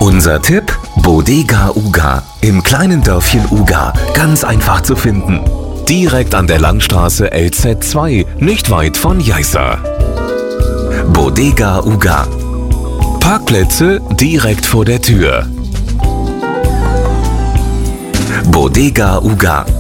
Unser Tipp: Bodega Uga im kleinen Dörfchen Uga, ganz einfach zu finden. Direkt an der Landstraße LZ2, nicht weit von Jeißa. Bodega Uga. Parkplätze direkt vor der Tür. Bodega Uga.